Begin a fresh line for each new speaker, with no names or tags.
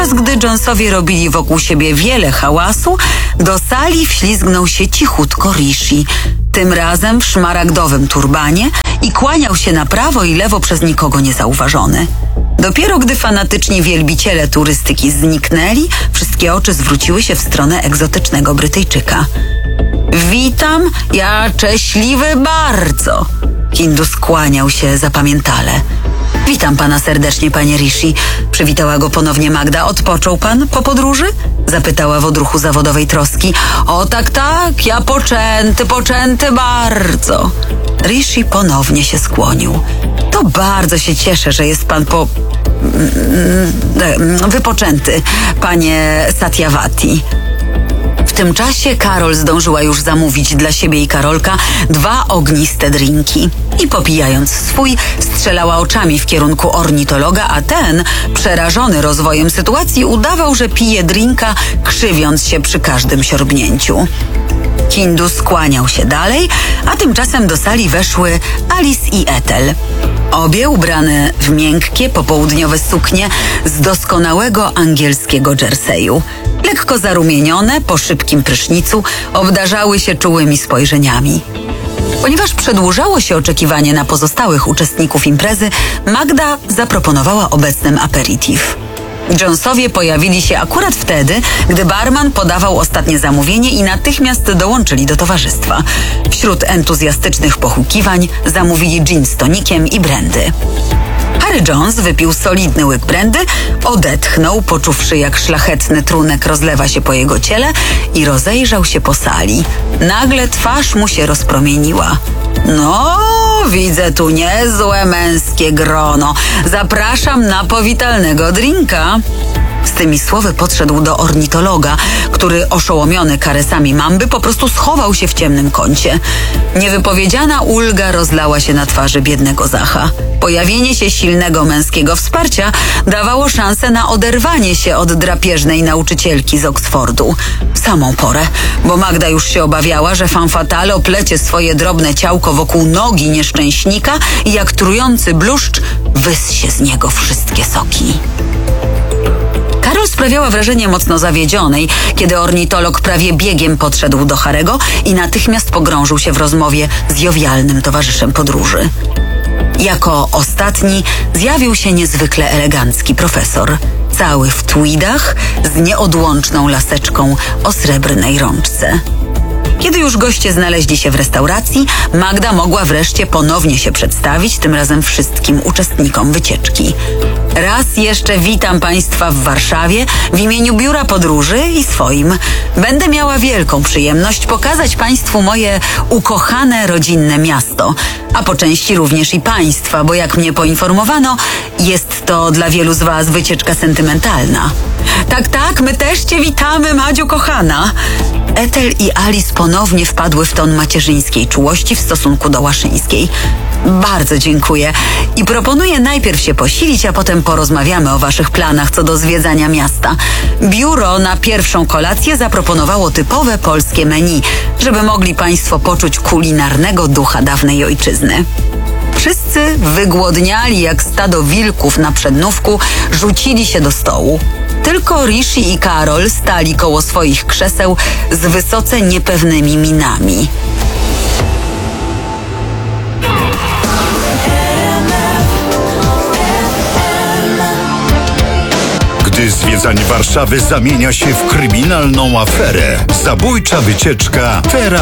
Podczas gdy Jonesowie robili wokół siebie wiele hałasu, do sali wślizgnął się cichutko Rishi, tym razem w szmaragdowym turbanie, i kłaniał się na prawo i lewo przez nikogo niezauważony. Dopiero gdy fanatyczni wielbiciele turystyki zniknęli, wszystkie oczy zwróciły się w stronę egzotycznego Brytyjczyka. Witam, ja szczęśliwy bardzo. Hindu skłaniał się zapamiętale. Witam pana serdecznie, panie Rishi. Przywitała go ponownie Magda. Odpoczął pan po podróży? Zapytała w odruchu zawodowej troski. O tak, ja poczęty bardzo. Rishi ponownie się skłonił. To bardzo się cieszę, że jest pan wypoczęty, panie Satyavati. W tym czasie Karol zdążyła już zamówić dla siebie i Karolka 2 ogniste drinki. I popijając swój, strzelała oczami w kierunku ornitologa, a ten, przerażony rozwojem sytuacji, udawał, że pije drinka, krzywiąc się przy każdym siorbnięciu. Hindu skłaniał się dalej, a tymczasem do sali weszły Alice i Ethel. Obie ubrane w miękkie, popołudniowe suknie z doskonałego angielskiego jerseyu. Lekko zarumienione, po szybkim prysznicu, obdarzały się czułymi spojrzeniami. Ponieważ przedłużało się oczekiwanie na pozostałych uczestników imprezy, Magda zaproponowała obecnym aperitif. Jonesowie pojawili się akurat wtedy, gdy barman podawał ostatnie zamówienie i natychmiast dołączyli do towarzystwa. Wśród entuzjastycznych pochukiwań zamówili gin z tonikiem i brandy. Harry Jones wypił solidny łyk brandy, odetchnął, poczuwszy jak szlachetny trunek rozlewa się po jego ciele, i rozejrzał się po sali. Nagle twarz mu się rozpromieniła. No, widzę tu niezłe męskie grono. Zapraszam na powitalnego drinka. Z tymi słowy podszedł do ornitologa, który oszołomiony karesami Mamby po prostu schował się w ciemnym kącie. Niewypowiedziana ulga rozlała się na twarzy biednego Zacha. Pojawienie się silnego męskiego wsparcia dawało szansę na oderwanie się od drapieżnej nauczycielki z Oksfordu. W samą porę, bo Magda już się obawiała, że femme fatale oplecie swoje drobne ciałko wokół nogi nieszczęśnika i jak trujący bluszcz wyssie z niego wszystkie soki. Karol sprawiała wrażenie mocno zawiedzionej, kiedy ornitolog prawie biegiem podszedł do Harego i natychmiast pogrążył się w rozmowie z jowialnym towarzyszem podróży. Jako ostatni zjawił się niezwykle elegancki profesor, cały w tweedach, z nieodłączną laseczką o srebrnej rączce. Kiedy już goście znaleźli się w restauracji, Magda mogła wreszcie ponownie się przedstawić, tym razem wszystkim uczestnikom wycieczki. Raz jeszcze witam Państwa w Warszawie w imieniu Biura Podróży i swoim. Będę miała wielką przyjemność pokazać Państwu moje ukochane rodzinne miasto, a po części również i Państwa, bo jak mnie poinformowano, jest to dla wielu z Was wycieczka sentymentalna. Tak, my też Cię witamy, Madziu kochana. Ethel i Alice ponownie wpadły w ton macierzyńskiej czułości w stosunku do łaszyńskiej. Bardzo dziękuję i proponuję najpierw się posilić, a potem porozmawiamy o waszych planach co do zwiedzania miasta. Biuro na pierwszą kolację zaproponowało typowe polskie menu, żeby mogli Państwo poczuć kulinarnego ducha dawnej ojczyzny. Wszyscy wygłodniali jak stado wilków na przednówku, rzucili się do stołu. Tylko Rishi i Karol stali koło swoich krzeseł z wysoce niepewnymi minami.
Gdy zwiedzanie Warszawy zamienia się w kryminalną aferę, zabójcza wycieczka teraz